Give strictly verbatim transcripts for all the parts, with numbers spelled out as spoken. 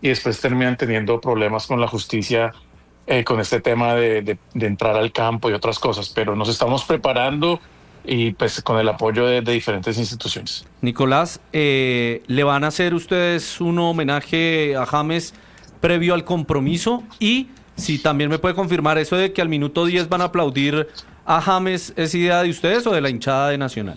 y después terminan teniendo problemas con la justicia, eh, con este tema de, de, de entrar al campo y otras cosas, pero nos estamos preparando y pues con el apoyo de, de diferentes instituciones. Nicolás, eh, ¿le van a hacer ustedes un homenaje a James previo al compromiso? Y si también me puede confirmar eso de que al minuto diez van a aplaudir a James, ¿es idea de ustedes o de la hinchada de Nacional?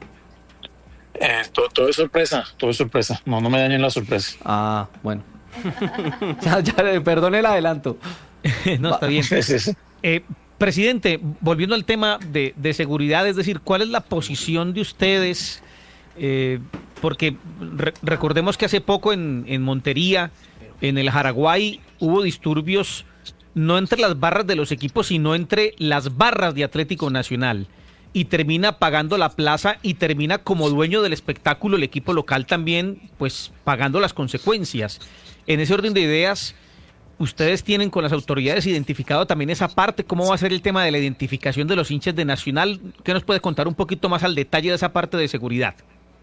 Eh, todo, todo es sorpresa, todo es sorpresa. No, no me dañen la sorpresa. Ah, bueno. ya, ya, perdone el adelanto. No, está bien. Es eso. Eh, presidente, volviendo al tema de, de seguridad, es decir, ¿cuál es la posición de ustedes? Eh, porque re, recordemos que hace poco en, en Montería, en el Jaraguay, hubo disturbios no entre las barras de los equipos, sino entre las barras de Atlético Nacional. Y termina pagando la plaza y termina como dueño del espectáculo el equipo local también, pues pagando las consecuencias. En ese orden de ideas, ¿ustedes tienen con las autoridades identificado también esa parte? ¿Cómo va a ser el tema de la identificación de los hinchas de Nacional? ¿Qué nos puede contar un poquito más al detalle de esa parte de seguridad?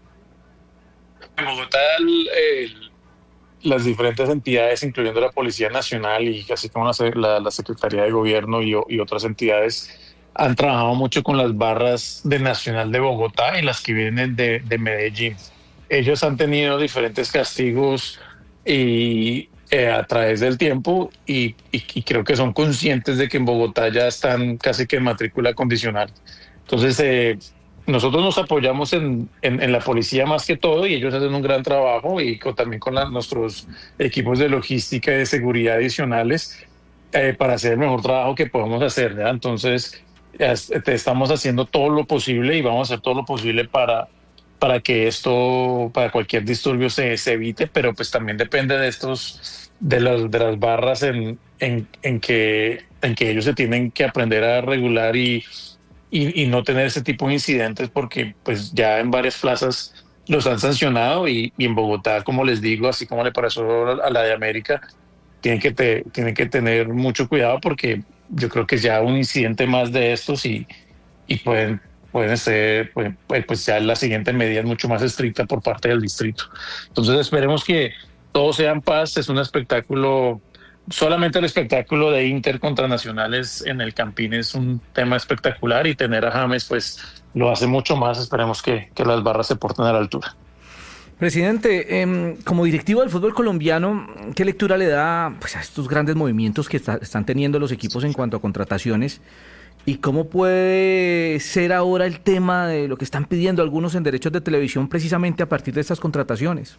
En Bogotá, el, el, las diferentes entidades, incluyendo la Policía Nacional y así como la, la, la Secretaría de Gobierno y, y otras entidades, han trabajado mucho con las barras de Nacional de Bogotá y las que vienen de, de Medellín. Ellos han tenido diferentes castigos y, eh, a través del tiempo y, y, y creo que son conscientes de que en Bogotá ya están casi que en matrícula condicional. Entonces, eh, nosotros nos apoyamos en, en, en la policía más que todo y ellos hacen un gran trabajo y con, también con la, nuestros equipos de logística y de seguridad adicionales eh, para hacer el mejor trabajo que podemos hacer, ¿verdad? Entonces, estamos haciendo todo lo posible y vamos a hacer todo lo posible para, para que esto, para cualquier disturbio se, se evite, pero pues también depende de estos, de las, de las barras en, en, en, que, en que ellos se tienen que aprender a regular y, y, y no tener ese tipo de incidentes porque pues ya en varias plazas los han sancionado y, y en Bogotá, como les digo, así como le pasó a la de América, tienen que, te, tienen que tener mucho cuidado porque yo creo que ya un incidente más de estos y, y pueden, pueden ser, pueden, pues ya la siguiente medida es mucho más estricta por parte del distrito. Entonces esperemos que todo sea en paz. Es un espectáculo, solamente el espectáculo de Inter contra Nacionales en el Campín es un tema espectacular y tener a James pues lo hace mucho más. Esperemos que, que las barras se porten a la altura. Presidente, eh, como directivo del fútbol colombiano, ¿qué lectura le da pues, a estos grandes movimientos que está, están teniendo los equipos en cuanto a contrataciones? ¿Y cómo puede ser ahora el tema de lo que están pidiendo algunos en derechos de televisión precisamente a partir de estas contrataciones?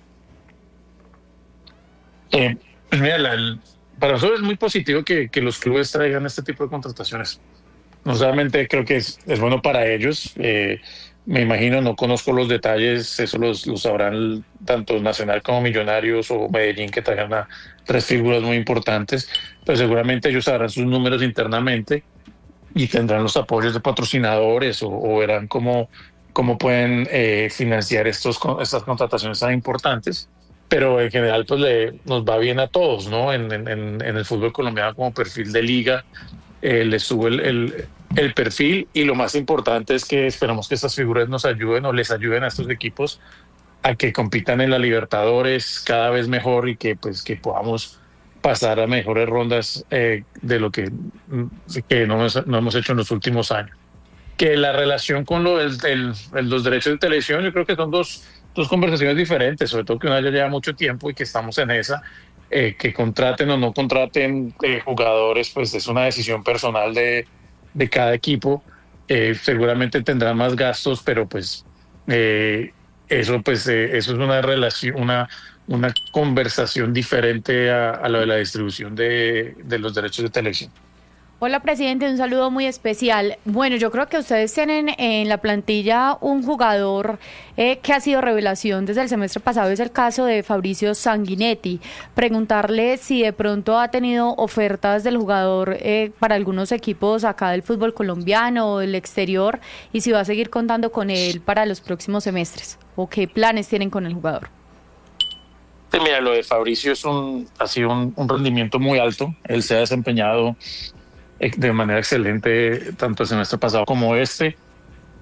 Eh, pues mira, la, el, para nosotros es muy positivo que, que los clubes traigan este tipo de contrataciones. No solamente creo que es, es bueno para ellos, eh, me imagino, no conozco los detalles, eso los, los sabrán tanto Nacional como Millonarios o Medellín, que traigan a tres figuras muy importantes, pero seguramente ellos sabrán sus números internamente y tendrán los apoyos de patrocinadores o, o verán cómo, cómo pueden eh, financiar estos, estas contrataciones tan importantes. Pero en general pues le, nos va bien a todos, ¿no? En, en, en el fútbol colombiano como perfil de liga, eh, le sube el, el, el perfil y lo más importante es que esperamos que estas figuras nos ayuden o les ayuden a estos equipos a que compitan en la Libertadores cada vez mejor y que pues que podamos pasar a mejores rondas eh, de lo que, que no, hemos, no hemos hecho en los últimos años. Que la relación con lo del, del, los derechos de televisión, yo creo que son dos, dos conversaciones diferentes, sobre todo que una ya lleva mucho tiempo y que estamos en esa. Eh, que contraten o no contraten eh, jugadores, pues es una decisión personal de, de cada equipo. Eh, seguramente tendrán más gastos, pero pues eh, eso pues eh, eso es una relación, una, una conversación diferente a, a lo de la distribución de, de los derechos de televisión. Hola, presidente, un saludo muy especial. Bueno, yo creo que ustedes tienen en la plantilla un jugador eh, que ha sido revelación desde el semestre pasado, es el caso de Fabricio Sanguinetti. Preguntarle si de pronto ha tenido ofertas del jugador eh, para algunos equipos acá del fútbol colombiano o del exterior y si va a seguir contando con él para los próximos semestres o qué planes tienen con el jugador. Sí, mira, lo de Fabricio es un, ha sido un, un rendimiento muy alto. Él se ha desempeñado de manera excelente tanto el semestre pasado como este.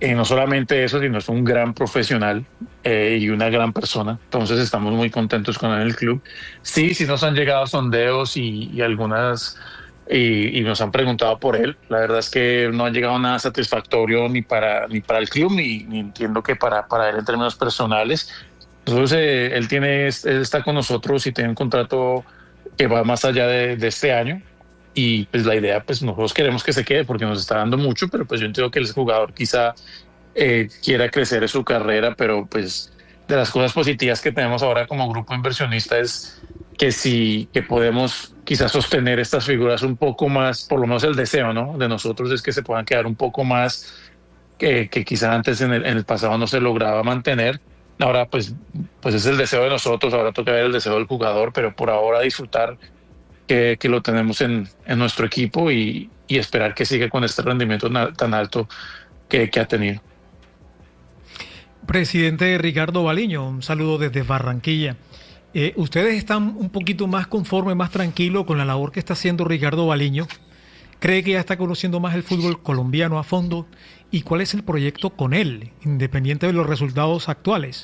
Eh, no solamente eso, sino es un gran profesional eh, y una gran persona. Entonces estamos muy contentos con él en el club. Sí, sí nos han llegado sondeos y, y algunas y, y nos han preguntado por él. La verdad es que no ha llegado nada satisfactorio ni para ni para el club ni, ni entiendo que para para él en términos personales. Entonces eh, él tiene él está con nosotros y tiene un contrato que va más allá de, de este año. Y pues la idea, pues nosotros queremos que se quede porque nos está dando mucho, pero pues yo entiendo que el jugador quizá eh, quiera crecer en su carrera, pero pues de las cosas positivas que tenemos ahora como grupo inversionista es que sí, que podemos quizás sostener estas figuras un poco más, por lo menos el deseo, ¿no? De nosotros es que se puedan quedar un poco más, que, que quizá antes en el, en el pasado no se lograba mantener. Ahora pues, pues es el deseo de nosotros, ahora toca ver el deseo del jugador, pero por ahora disfrutar Que, que lo tenemos en, en nuestro equipo y, y esperar que siga con este rendimiento na, tan alto que, que ha tenido. Presidente Ricardo Baliño, un saludo desde Barranquilla. Eh, ¿Ustedes están un poquito más conformes, más tranquilos con la labor que está haciendo Ricardo Baliño? ¿Cree que ya está conociendo más el fútbol colombiano a fondo? ¿Y cuál es el proyecto con él, independiente de los resultados actuales?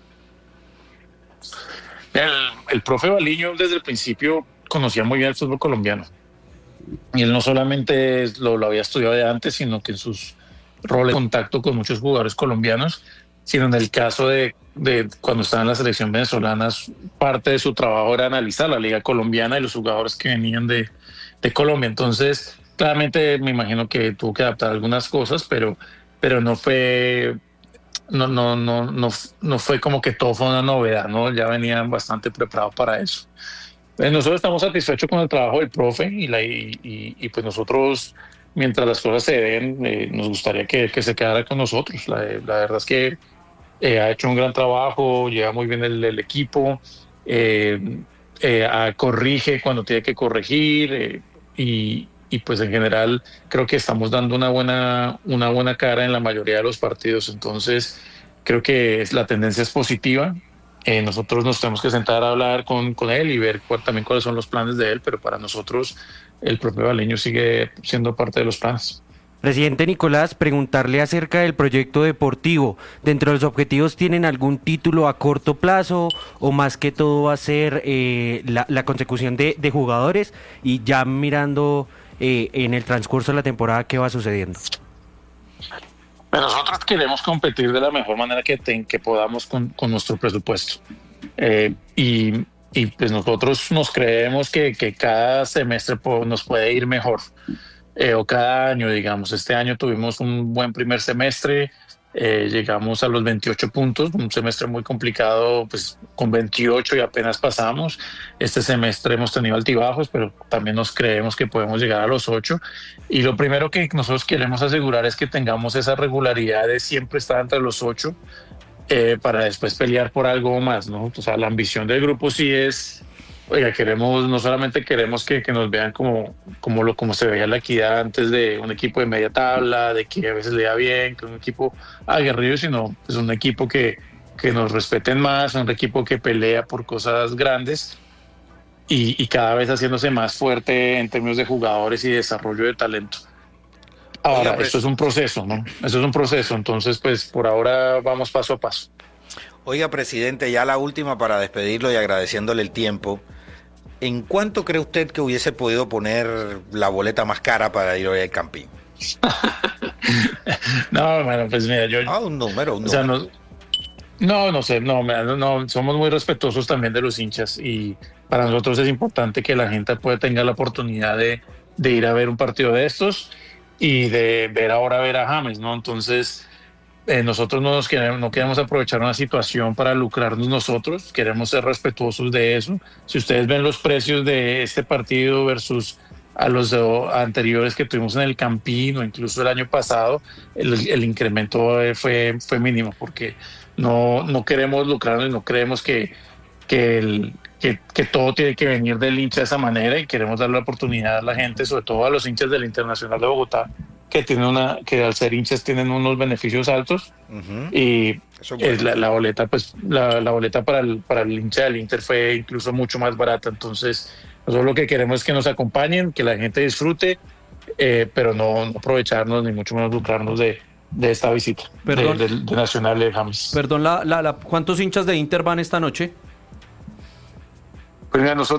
El, el profe Baliño desde el principio conocía muy bien el fútbol colombiano. Y él no solamente lo, lo había estudiado de antes, sino que en sus roles de contacto con muchos jugadores colombianos, sino en el caso de, de cuando estaba en la selección venezolana, parte de su trabajo era analizar la liga colombiana y los jugadores que venían de, de Colombia. Entonces, claramente me imagino que tuvo que adaptar algunas cosas, pero, pero no fue... No, no, no, no, no fue como que todo fue una novedad, ¿no? Ya venían bastante preparados para eso. Nosotros estamos satisfechos con el trabajo del profe y, la, y, y, y pues nosotros, mientras las cosas se den, eh, nos gustaría que, que se quedara con nosotros. La, la verdad es que eh, ha hecho un gran trabajo, lleva muy bien el, el equipo, eh, eh, corrige cuando tiene que corregir eh, y, y pues en general creo que estamos dando una buena, una buena cara en la mayoría de los partidos. Entonces creo que la tendencia es positiva. Eh, nosotros nos tenemos que sentar a hablar con, con él y ver cuál, también cuáles son los planes de él, pero para nosotros el propio Baliño sigue siendo parte de los planes. Presidente Nicolás, preguntarle acerca del proyecto deportivo. ¿Dentro de los objetivos tienen algún título a corto plazo o más que todo va a ser eh, la, la consecución de, de jugadores y ya mirando eh, en el transcurso de la temporada qué va sucediendo? Pero nosotros queremos competir de la mejor manera que, ten, que podamos con, con nuestro presupuesto. Eh, y, y pues nosotros nos creemos que, que cada semestre po- nos puede ir mejor. Eh, o cada año, digamos. Este año tuvimos un buen primer semestre, eh, llegamos a los veintiocho puntos, un semestre muy complicado, pues con veintiocho y apenas pasamos. Este semestre hemos tenido altibajos, pero también nos creemos que podemos llegar a los ocho. Y lo primero que nosotros queremos asegurar es que tengamos esa regularidad de siempre estar entre los ocho eh, para después pelear por algo más, ¿no? O sea, la ambición del grupo sí es... Oiga, queremos, no solamente queremos que, que nos vean como, como, lo, como se veía la Equidad antes de un equipo de media tabla, de que a veces le da bien, que un equipo aguerrido, sino es un equipo que, que nos respeten más, un equipo que pelea por cosas grandes y, y cada vez haciéndose más fuerte en términos de jugadores y desarrollo de talento. Ahora, Oiga, pues, esto es un proceso, ¿no? Esto es un proceso, entonces pues por ahora vamos paso a paso. Oiga, presidente, ya la última para despedirlo y agradeciéndole el tiempo. ¿En cuánto cree usted que hubiese podido poner la boleta más cara para ir hoy al Campín? No, bueno, pues mira, yo... Ah, un número, un o sea, número. No, no, no sé, no, no, no, somos muy respetuosos también de los hinchas y para nosotros es importante que la gente pueda tener la oportunidad de, de ir a ver un partido de estos y de ver ahora ver a James, ¿no? Entonces... Eh, nosotros no, nos queremos, no queremos aprovechar una situación para lucrarnos nosotros, queremos ser respetuosos de eso. Si ustedes ven los precios de este partido versus a los de, anteriores que tuvimos en el Campín o incluso el año pasado, el, el incremento fue, fue mínimo porque no, no queremos lucrarnos y no creemos que, que, el, que, que todo tiene que venir del hincha de esa manera y queremos darle la oportunidad a la gente, sobre todo a los hinchas del Internacional de Bogotá, que tienen una que al ser hinchas tienen unos beneficios altos. Uh-huh. Y es la, la boleta pues la, la boleta para el para el hincha del Inter fue incluso mucho más barata. Entonces nosotros lo que queremos es que nos acompañen, que la gente disfrute, eh, pero no, no aprovecharnos ni mucho menos lucrarnos de, de esta visita Perdón. de, de, de Nacional de James. Perdón, la, la, la, ¿cuántos hinchas de Inter van esta noche? Pues mira, nosotros